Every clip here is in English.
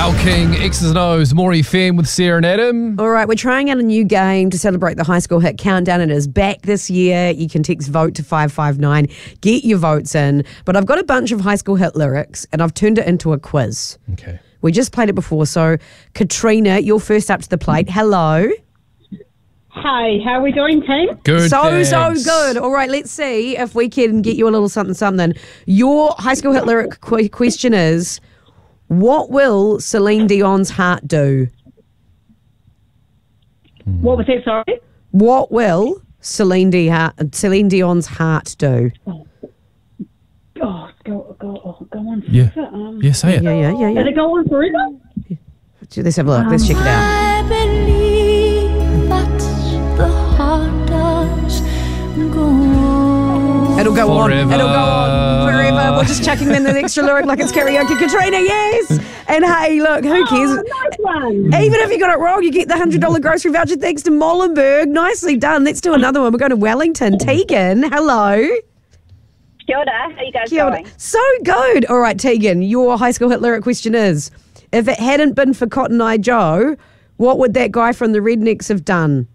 Al King, X's and O's, Maury Femme with Sarah and Adam. All right, we're trying out a new game to celebrate the High School Hit Countdown. It is back this year. You can text VOTE to 559. Get your votes in. But I've got a bunch of High School Hit lyrics and I've turned it into a quiz. Okay. We just played it before. So, Katrina, you're first up to the plate. Hello. Hi, how are we doing, team? Good. So thanks. good. All right, let's see if we can get you a little something. Your High School Hit lyric question is, what will Celine Dion's heart do? What was that, sorry? What will Celine Dion's heart do? Oh, go on. Yeah. Yeah, say it. Yeah. Did it go on forever? Let's have a look. Let's check it out. I believe that the heart does go on. It'll go Forever. on. It'll go on forever. We're just chucking in the extra lyric like it's karaoke. Katrina, yes. And hey, look, who cares? Nice one. Even if you got it wrong, you get the $100 grocery voucher thanks to Molenberg. Nicely done. Let's do another one. We're going to Wellington. Tegan, hello. Kia ora, how you guys Kia ora. going? So good. All right, Tegan, your High School Hit lyric question is, if it hadn't been for Cotton Eye Joe, what would that guy from the Rednecks have done?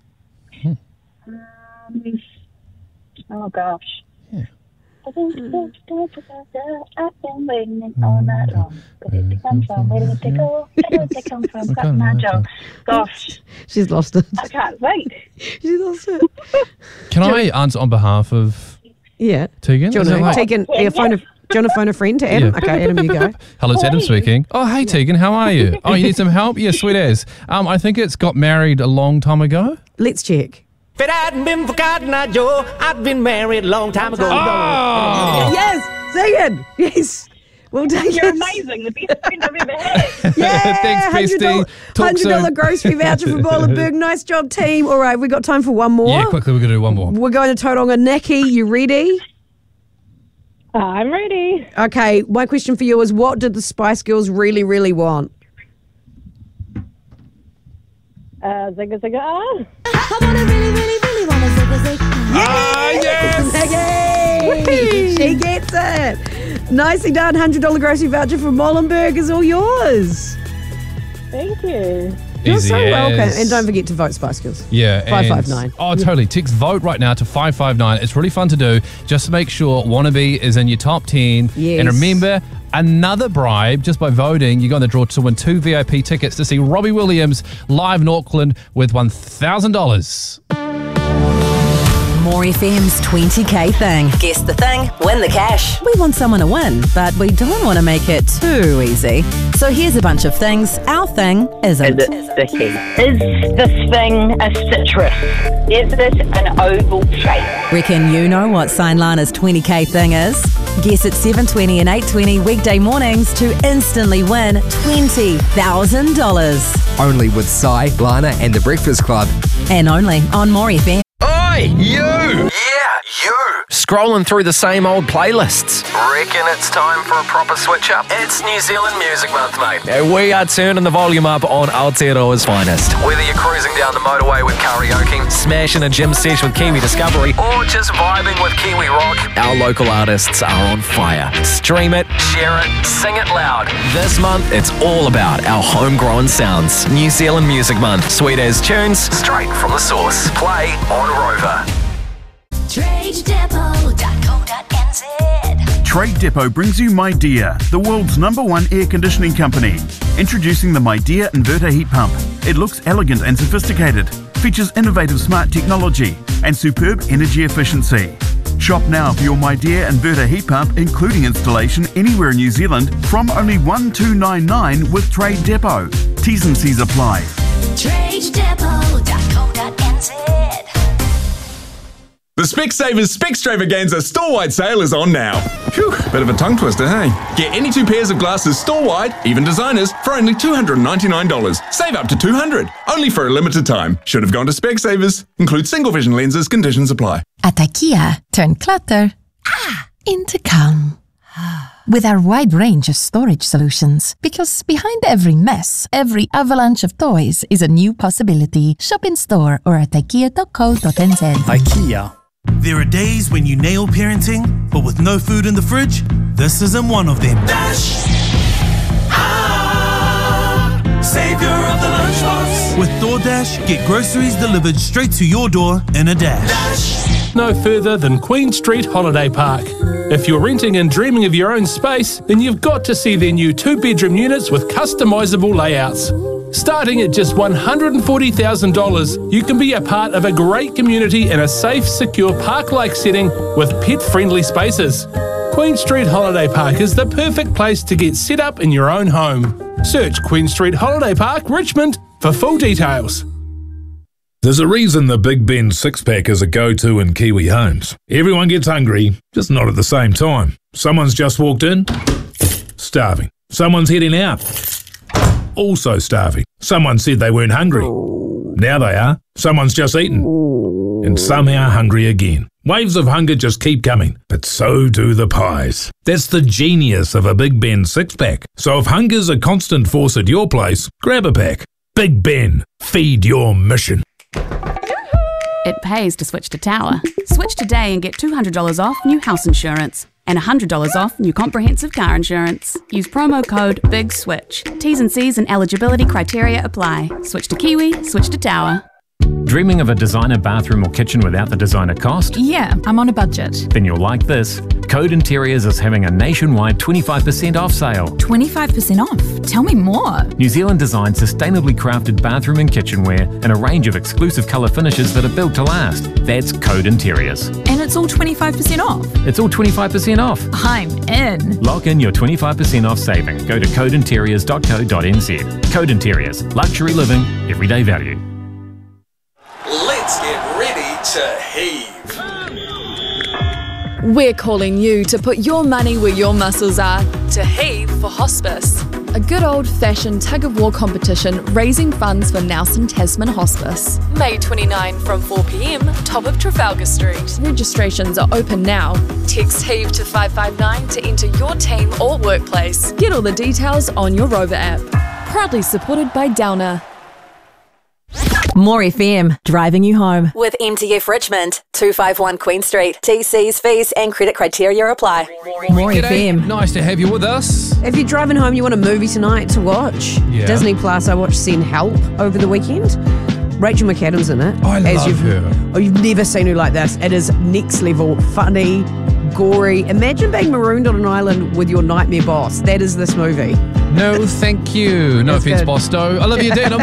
Oh gosh. Yeah. I've been waiting all night long. Where did it come from? Where did it go? Where did it come from? Cotton Eye Joe. Gosh, She's lost it. I can't wait. She's lost it. Can I answer on behalf of Yeah. Tegan? Do you Is that want to right? Tegan, do you want to phone a friend to Adam? Yeah. Okay, Adam, you go. Hello, it's Adam speaking. Oh, hey, Tegan, how are you? Oh, you need some help? Yeah, sweet as. I think it's got married a long time ago. Let's check. If it hadn't been for Cotton Eye Joe, I'd been married a long time ago. Oh! Yes, Tegan. Yes. We'll take You're it. amazing. The best friend I've ever had. Yeah, Thanks, bestie. Talk soon. $100 grocery voucher for Molenberg. Nice job, team. All right, we got time for one more. Yeah, quickly, we're going to do one more. We're going to Tauranga. Nikki, you ready? I'm ready. Okay, my question for you is, what did the Spice Girls really, really want? Zigga zigga ah. I wanna really wanna zigga zig. Ah, yes! Nikki! She gets it. Nicely done. $100 grocery voucher from Molenberg is all yours. Thank you. You're Easy so welcome. as. And don't forget to vote Spice Girls. Yeah. 559. Oh, totally. Text vote right now to 559. It's really fun to do. Just to make sure Wannabe is in your top 10. Yes. And remember, another bribe just by voting. You got in the draw to win 2 VIP tickets to see Robbie Williams live in Auckland with $1,000. More FM's 20k thing. Guess the thing, win the cash. We want someone to win, but we don't want to make it too easy. So here's a bunch of things our thing isn't. Is it sticky? Is this thing a citrus? Is it an oval shape? Reckon you know what Sign Lana's 20k thing is? Guess at 7:20 and 8:20 weekday mornings to instantly win $20,000. Only with Sai, Lana and The Breakfast Club. And only on More FM. Oi, you! Yeah, you! Scrolling through the same old playlists. Reckon it's time for a proper switch up? It's New Zealand Music Month, mate. We are turning the volume up on Aotearoa's finest. Whether you're cruising down the motorway with karaoke, smashing a gym sesh with Kiwi Discovery, or just vibing with Kiwi Rock, our local artists are on fire. Stream it, share it, sing it loud. This month, it's all about our homegrown sounds. New Zealand Music Month. Sweet as tunes, straight from the source. Play on Rover. TradeDepot.co.nz. Trade Depot brings you MyDear, the world's #1 air conditioning company. Introducing the MyDear inverter heat pump. It looks elegant and sophisticated, features innovative smart technology and superb energy efficiency. Shop now for your MyDear inverter heat pump, including installation anywhere in New Zealand from only $1,299 with Trade Depot. T's and C's apply. TradeDepot.co.nz. The Specsavers Specstravaganza store-wide sale is on now. Phew, bit of a tongue twister, hey? Get any 2 pairs of glasses store-wide, even designers, for only $299. Save up to $200, only for a limited time. Should have gone to Specsavers. Include single vision lenses, conditions apply. At IKEA, turn clutter into calm. With our wide range of storage solutions. Because behind every mess, every avalanche of toys is a new possibility. Shop in store or at ikea.co.nz. IKEA. There are days when you nail parenting, but with no food in the fridge, this isn't one of them. Dash! With DoorDash, get groceries delivered straight to your door in a dash. No further than Queen Street Holiday Park. If you're renting and dreaming of your own space, then you've got to see their new 2-bedroom units with customisable layouts. Starting at just $140,000, you can be a part of a great community in a safe, secure park-like setting with pet-friendly spaces. Queen Street Holiday Park is the perfect place to get set up in your own home. Search Queen Street Holiday Park, Richmond, for full details. There's a reason the Big Ben 6-pack is a go-to in Kiwi homes. Everyone gets hungry, just not at the same time. Someone's just walked in, starving. Someone's heading out, also starving. Someone said they weren't hungry. Now they are. Someone's just eaten, and somehow hungry again. Waves of hunger just keep coming, but so do the pies. That's the genius of a Big Ben 6-pack. So if hunger's a constant force at your place, grab a pack. Big Ben, feed your mission. It pays to switch to Tower. Switch today and get $200 off new house insurance and $100 off new comprehensive car insurance. Use promo code BIGSWITCH. T's and C's and eligibility criteria apply. Switch to Kiwi, switch to Tower. Dreaming of a designer bathroom or kitchen without the designer cost? Yeah, I'm on a budget. Then you'll like this. Code Interiors is having a nationwide 25% off sale. 25% off? Tell me more. New Zealand designed sustainably crafted bathroom and kitchenware and a range of exclusive colour finishes that are built to last. That's Code Interiors. And it's all 25% off? It's all 25% off. I'm in. Lock in your 25% off saving. Go to codeinteriors.co.nz. Code Interiors. Luxury living, everyday value. Let's get ready to heave. We're calling you to put your money where your muscles are, to heave for hospice. A good old-fashioned tug-of-war competition raising funds for Nelson Tasman Hospice. May 29 from 4 p.m, top of Trafalgar Street. Registrations are open now. Text HEAVE to 559 to enter your team or workplace. Get all the details on your Rover app. Proudly supported by Downer. More FM, driving you home. With MTF Richmond, 251 Queen Street. TCs, fees and credit criteria apply. More G'day. FM. Nice to have you with us. If you're driving home, you want a movie tonight to watch. Yeah. Disney Plus, I watched Send Help over the weekend. Rachel McAdams in it. I love her. Oh, you've never seen her like this. It is next level, funny, gory. Imagine being marooned on an island with your nightmare boss. That is this movie. No, thank you. No That's offense, good. Bosto. I love you, Dan.